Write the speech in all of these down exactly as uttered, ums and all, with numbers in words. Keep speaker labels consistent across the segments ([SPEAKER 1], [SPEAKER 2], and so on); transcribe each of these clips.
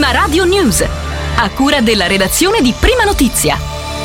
[SPEAKER 1] Prima Radio News, a cura della redazione di Prima Notizia.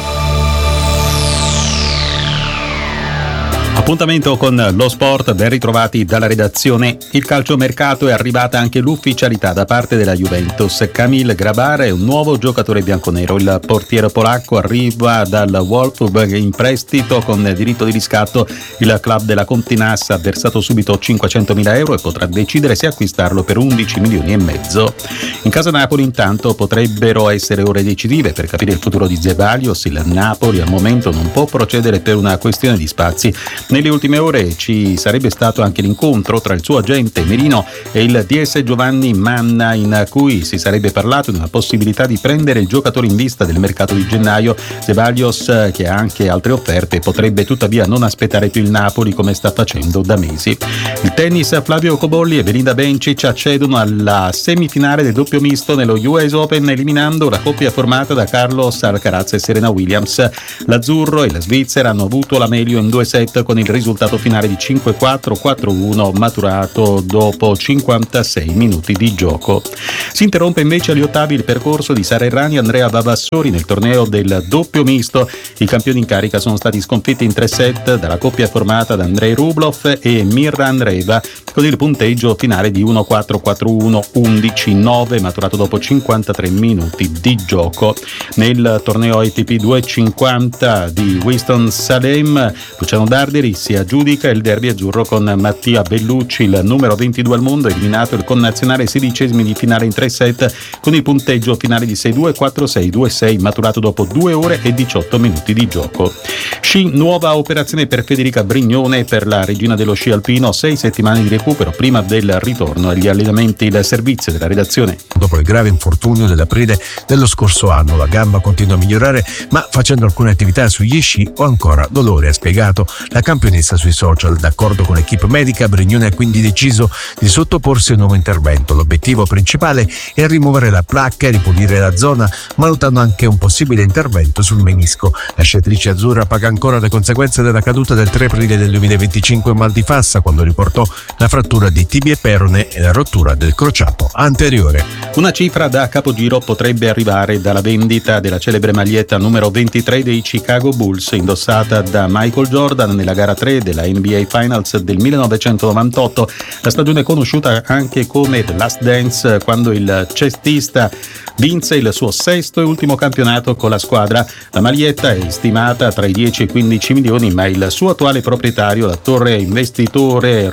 [SPEAKER 2] Appuntamento con lo sport, ben ritrovati dalla redazione. Il calciomercato è arrivata anche l'ufficialità da parte della Juventus. Kamil Grabar è un nuovo giocatore bianconero. Il portiere polacco arriva dal Wolfsburg in prestito con diritto di riscatto. Il club della Continas ha versato subito cinquecentomila euro e potrà decidere se acquistarlo per undici milioni e mezzo. In casa Napoli intanto potrebbero essere ore decisive per capire il futuro di Zeballos. Il Napoli al momento non può procedere per una questione di spazi. Nelle ultime ore ci sarebbe stato anche l'incontro tra il suo agente Merino e il D S Giovanni Manna, in cui si sarebbe parlato di una possibilità di prendere il giocatore in vista del mercato di gennaio. Zeballos, che ha anche altre offerte, potrebbe tuttavia non aspettare più il Napoli come sta facendo da mesi. Il tennis, Flavio Cobolli e Belinda Bencic accedono alla semifinale del doppio misto nello U S Open, eliminando la coppia formata da Carlos Alcaraz e Serena Williams. L'azzurro e la Svizzera hanno avuto la meglio in due set con il risultato finale di cinque quattro quattro uno maturato dopo cinquantasei minuti di gioco. Si interrompe invece agli ottavi il percorso di Sara Errani e Andrea Vavassori nel torneo del doppio misto. I campioni in carica sono stati sconfitti in tre set dalla coppia formata da Andrei Rublev e Mirra Andreeva, con il punteggio finale di uno quattro quattro uno undici nove maturato dopo cinquantatré minuti di gioco. Nel torneo A T P duecentocinquanta di Winston-Salem, Luciano Darderi si aggiudica il derby azzurro con Mattia Bellucci, il numero ventidue al mondo, eliminato il connazionale ai sedicesimi di finale in tre set con il punteggio finale di sei due quattro sei due sei maturato dopo due ore e diciotto minuti di gioco. Sci, nuova operazione per Federica Brignone, per la regina dello sci alpino, sei settimane di recupero prima del ritorno agli allenamenti. Il servizio della redazione.
[SPEAKER 3] Dopo il grave infortunio dell'aprile dello scorso anno, la gamba continua a migliorare, ma facendo alcune attività sugli sci ho ancora dolore, ha spiegato la campionessa sui social. D'accordo con l'equipe medica, Brignone ha quindi deciso di sottoporsi a un nuovo intervento. L'obiettivo principale è rimuovere la placca e ripulire la zona, valutando anche un possibile intervento sul menisco. La sciatrice azzurra paga ancora le conseguenze della caduta del tre aprile del duemilaventicinque in Val di Fassa, quando riportò la frattura di tibia e perone e la rottura del crociato anteriore.
[SPEAKER 2] Una cifra da capogiro potrebbe arrivare dalla vendita della celebre maglietta numero ventitré dei Chicago Bulls, indossata da Michael Jordan nella gara tre della N B A Finals del millenovecentonovantotto, la stagione conosciuta anche come The Last Dance, quando il cestista vinse il suo sesto e ultimo campionato con la squadra. La maglietta è stimata tra i dieci e i quindici milioni, ma il suo attuale proprietario, l'attore e investitore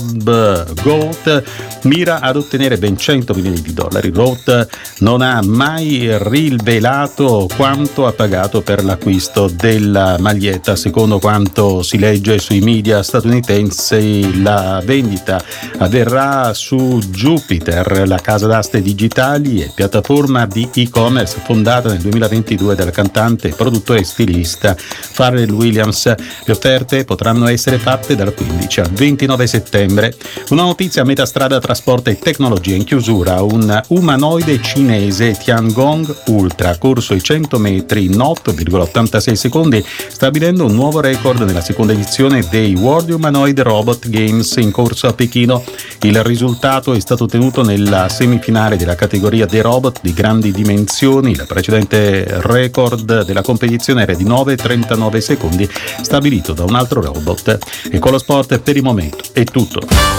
[SPEAKER 2] Rob Goat, mira ad ottenere ben cento milioni di dollari. Roth non ha mai rivelato quanto ha pagato per l'acquisto della maglietta. Secondo quanto si legge sui media statunitensi, la vendita avverrà su Jupiter, la casa d'aste digitali e piattaforma di e-commerce fondata nel duemilaventidue dal cantante, produttore e stilista Pharrell Williams. Le offerte potranno essere fatte dal quindici al ventinove settembre. Una notizia a metà strada tra sport e tecnologia. In chiusura, un umanoide cinese Tiangong Ultra ha corso i cento metri in otto virgola ottantasei secondi, stabilendo un nuovo record nella seconda edizione dei World Humanoid Robot Games in corso a Pechino. Il risultato è stato ottenuto nella semifinale della categoria dei robot di grandi dimensioni. Il precedente record della competizione era di nove virgola trentanove secondi, stabilito da un altro robot. E con lo sport per il momento è tutto.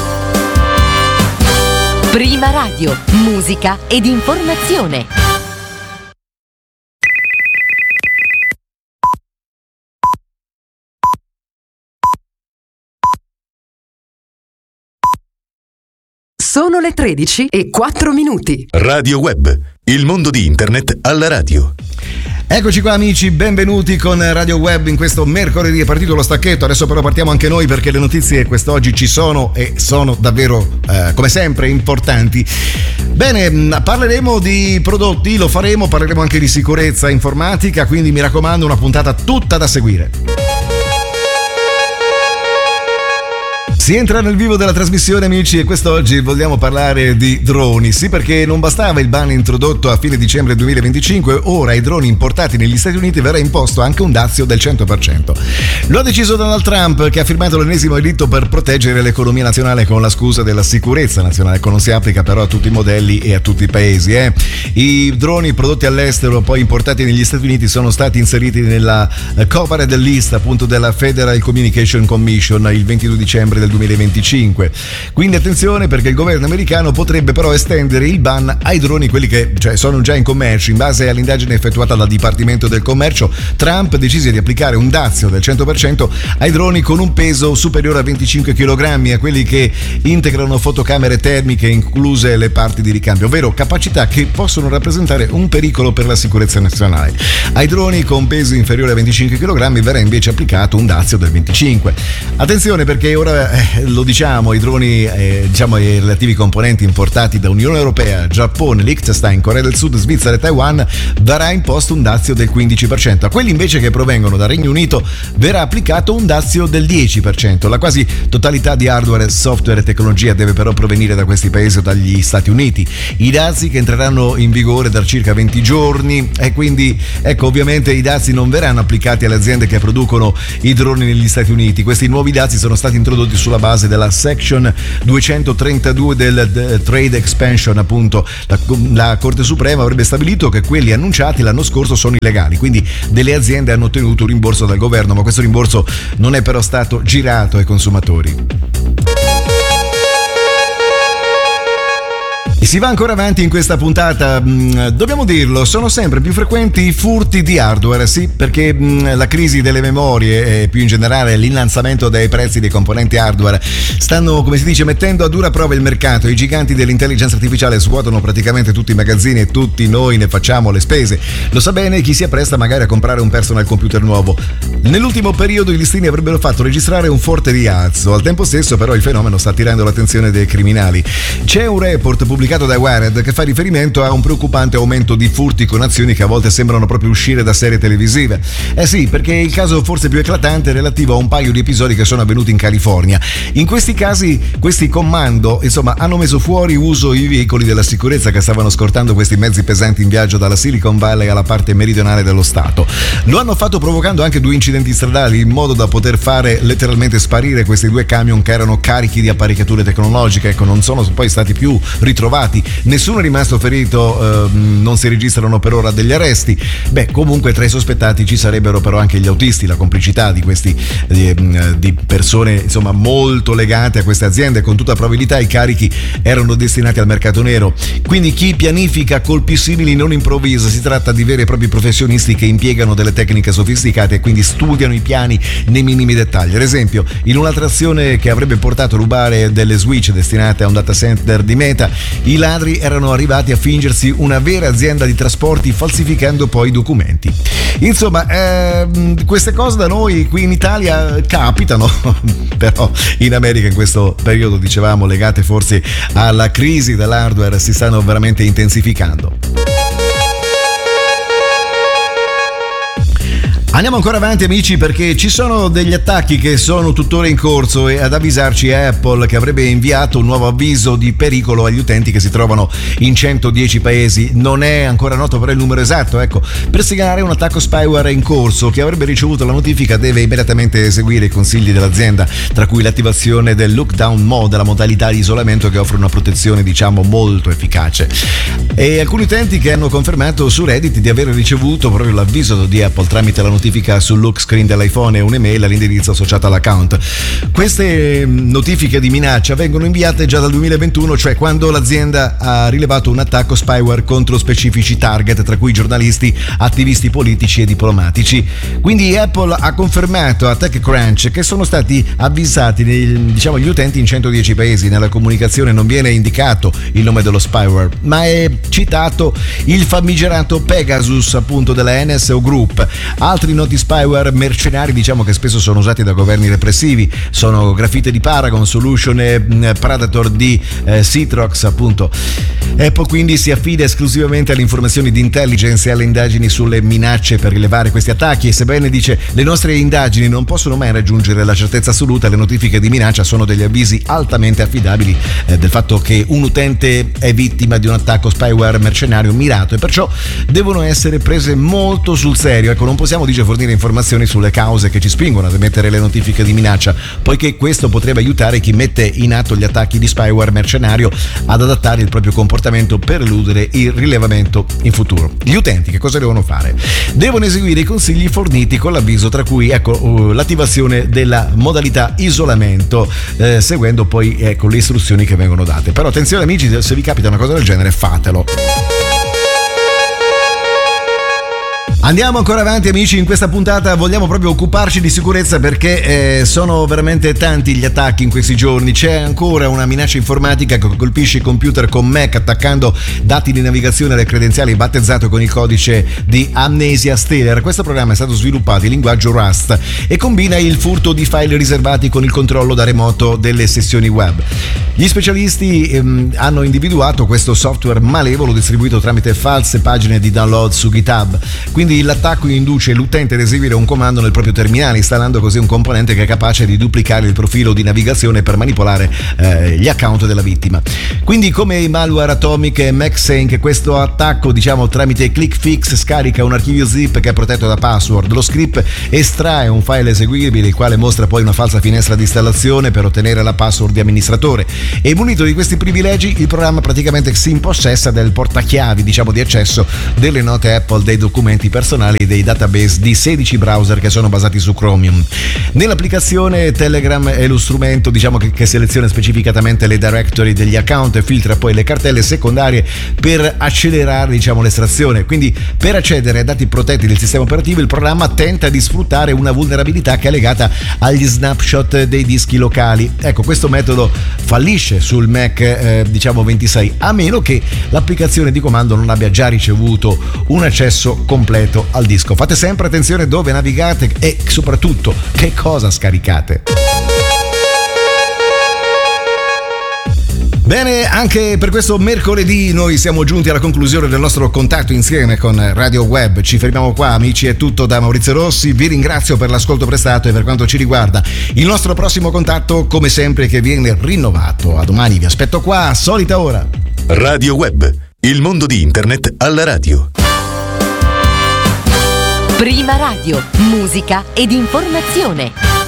[SPEAKER 1] Prima Radio, musica ed informazione. Sono le tredici e quattro minuti.
[SPEAKER 4] Radio Web, il mondo di internet alla radio.
[SPEAKER 5] Eccoci qua amici, benvenuti con Radio Web in questo mercoledì. È partito lo stacchetto, adesso però partiamo anche noi perché le notizie quest'oggi ci sono e sono davvero eh, come sempre importanti. Bene, parleremo di prodotti, lo faremo, parleremo anche di sicurezza informatica, quindi mi raccomando una puntata tutta da seguire. Si entra nel vivo della trasmissione, amici, e quest'oggi vogliamo parlare di droni. Sì, perché non bastava il ban introdotto a fine dicembre duemilaventicinque, ora ai droni importati negli Stati Uniti verrà imposto anche un dazio del cento per cento. Lo ha deciso Donald Trump, che ha firmato l'ennesimo editto per proteggere l'economia nazionale con la scusa della sicurezza nazionale. Ecco, non si applica però a tutti i modelli e a tutti i paesi. Eh. I droni prodotti all'estero, poi importati negli Stati Uniti, sono stati inseriti nella covered list appunto della Federal Communication Commission il ventidue dicembre del duemilaventicinque. Quindi attenzione, perché il governo americano potrebbe però estendere il ban ai droni, quelli che cioè, sono già in commercio. In base all'indagine effettuata dal Dipartimento del Commercio, Trump decise di applicare un dazio del cento per cento ai droni con un peso superiore a venticinque chilogrammi, a quelli che integrano fotocamere termiche incluse le parti di ricambio, ovvero capacità che possono rappresentare un pericolo per la sicurezza nazionale. Ai droni con peso inferiore a venticinque chilogrammi verrà invece applicato un dazio del venticinque. Attenzione, perché ora eh, lo diciamo, i droni eh, diciamo i relativi componenti importati da Unione Europea, Giappone, Liechtenstein, Corea del Sud, Svizzera e Taiwan verrà imposto un dazio del quindici per cento. A quelli invece che provengono dal Regno Unito verrà applicato un dazio del dieci per cento. La quasi totalità di hardware, software e tecnologia deve però provenire da questi paesi o dagli Stati Uniti. I dazi che entreranno in vigore da circa venti giorni, e quindi ecco, ovviamente i dazi non verranno applicati alle aziende che producono i droni negli Stati Uniti. Questi nuovi dazi sono stati introdotti sulla base della Section duecentotrentadue del Trade Expansion, appunto. La, la Corte Suprema avrebbe stabilito che quelli annunciati l'anno scorso sono illegali, quindi delle aziende hanno ottenuto un rimborso dal governo, ma questo rimborso non è però stato girato ai consumatori. E si va ancora avanti in questa puntata. Dobbiamo dirlo, sono sempre più frequenti i furti di hardware, sì, perché la crisi delle memorie e più in generale l'innalzamento dei prezzi dei componenti hardware stanno, come si dice, mettendo a dura prova il mercato. I giganti dell'intelligenza artificiale svuotano praticamente tutti i magazzini e tutti noi ne facciamo le spese. Lo sa bene chi si appresta magari a comprare un personal computer nuovo. Nell'ultimo periodo i listini avrebbero fatto registrare un forte rialzo. Al tempo stesso però il fenomeno sta attirando l'attenzione dei criminali. C'è un report pubblicato da Wired che fa riferimento a un preoccupante aumento di furti con azioni che a volte sembrano proprio uscire da serie televisive. Eh sì, perché il caso forse più eclatante è relativo a un paio di episodi che sono avvenuti in California. In questi casi questi commando, insomma, hanno messo fuori uso i veicoli della sicurezza che stavano scortando questi mezzi pesanti in viaggio dalla Silicon Valley alla parte meridionale dello stato. Lo hanno fatto provocando anche due incidenti stradali, in modo da poter fare letteralmente sparire questi due camion che erano carichi di apparecchiature tecnologiche. Ecco, non sono poi stati più ritrovati. Nessuno è rimasto ferito, ehm, non si registrano per ora degli arresti. Beh, comunque tra i sospettati ci sarebbero però anche gli autisti, la complicità di questi di, di persone insomma molto legate a queste aziende. Con tutta probabilità i carichi erano destinati al mercato nero. Quindi chi pianifica colpi simili non improvvisa, si tratta di veri e propri professionisti che impiegano delle tecniche sofisticate e quindi studiano i piani nei minimi dettagli. Ad esempio, in un'altra azione che avrebbe portato a rubare delle switch destinate a un data center di Meta, i ladri erano arrivati a fingersi una vera azienda di trasporti, falsificando poi i documenti. Insomma, ehm, queste cose da noi qui in Italia capitano, però in America in questo periodo, dicevamo, legate forse alla crisi dell'hardware, si stanno veramente intensificando. Andiamo ancora avanti, amici, perché ci sono degli attacchi che sono tuttora in corso, e ad avvisarci è Apple, che avrebbe inviato un nuovo avviso di pericolo agli utenti che si trovano in centodieci paesi. Non è ancora noto però il numero esatto. Ecco, per segnalare un attacco spyware in corso, chi avrebbe ricevuto la notifica deve immediatamente eseguire i consigli dell'azienda, tra cui l'attivazione del lockdown mode, la modalità di isolamento che offre una protezione diciamo molto efficace. E alcuni utenti che hanno confermato su Reddit di aver ricevuto proprio l'avviso di Apple tramite la notifica sul lock screen dell'iPhone e un'email all'indirizzo associato all'account. Queste notifiche di minaccia vengono inviate già dal duemilaventuno, cioè quando l'azienda ha rilevato un attacco spyware contro specifici target, tra cui giornalisti, attivisti politici e diplomatici. Quindi Apple ha confermato a TechCrunch che sono stati avvisati diciamo gli utenti in centodieci paesi. Nella comunicazione non viene indicato il nome dello spyware, ma è citato il famigerato Pegasus, appunto, della N S O Group. Altri i noti spyware mercenari, diciamo che spesso sono usati da governi repressivi, sono Graffite di Paragon, Solution e Predator di eh, Citrox appunto. Apple quindi si affida esclusivamente alle informazioni di intelligence e alle indagini sulle minacce per rilevare questi attacchi, e sebbene dice le nostre indagini non possono mai raggiungere la certezza assoluta, le notifiche di minaccia sono degli avvisi altamente affidabili eh, del fatto che un utente è vittima di un attacco spyware mercenario mirato, e perciò devono essere prese molto sul serio. Ecco, non possiamo dice fornire informazioni sulle cause che ci spingono ad emettere le notifiche di minaccia, poiché questo potrebbe aiutare chi mette in atto gli attacchi di spyware mercenario ad adattare il proprio comportamento per eludere il rilevamento in futuro. Gli utenti che cosa devono fare? Devono eseguire i consigli forniti con l'avviso, tra cui ecco l'attivazione della modalità isolamento, eh, seguendo poi ecco le istruzioni che vengono date. Però attenzione amici, se vi capita una cosa del genere fatelo. Andiamo ancora avanti amici, in questa puntata vogliamo proprio occuparci di sicurezza, perché eh, sono veramente tanti gli attacchi in questi giorni. C'è ancora una minaccia informatica che colpisce i computer con Mac attaccando dati di navigazione alle credenziali, battezzato con il codice di Amnesia Stealer. Questo programma è stato sviluppato in linguaggio Rust e combina il furto di file riservati con il controllo da remoto delle sessioni web. Gli specialisti ehm, hanno individuato questo software malevolo distribuito tramite false pagine di download su GitHub. Quindi l'attacco induce l'utente ad eseguire un comando nel proprio terminale, installando così un componente che è capace di duplicare il profilo di navigazione per manipolare eh, gli account della vittima. Quindi, come i malware Atomic e MaxSync, questo attacco, diciamo tramite ClickFix, scarica un archivio zip che è protetto da password. Lo script estrae un file eseguibile, il quale mostra poi una falsa finestra di installazione per ottenere la password di amministratore, e munito di questi privilegi il programma praticamente si impossessa del portachiavi, diciamo, di accesso delle note Apple, dei documenti personali, dei database di sedici browser che sono basati su Chromium. Nell'applicazione Telegram è lo strumento, diciamo, che, che seleziona specificatamente le directory degli account e filtra poi le cartelle secondarie per accelerare, diciamo, l'estrazione. Quindi, per accedere ai dati protetti del sistema operativo, il programma tenta di sfruttare una vulnerabilità che è legata agli snapshot dei dischi locali. Ecco, questo metodo fallisce sul Mac eh, diciamo ventisei, a meno che l'applicazione di comando non abbia già ricevuto un accesso completo al disco. Fate sempre attenzione dove navigate e soprattutto che cosa scaricate. Bene, anche per questo mercoledì noi siamo giunti alla conclusione del nostro contatto insieme con Radio Web. Ci fermiamo qua amici, è tutto da Maurizio Rossi, vi ringrazio per l'ascolto prestato e per quanto ci riguarda il nostro prossimo contatto come sempre che viene rinnovato. A domani, vi aspetto qua a solita ora.
[SPEAKER 4] Radio Web, il mondo di internet alla radio.
[SPEAKER 1] Prima Radio, musica ed informazione.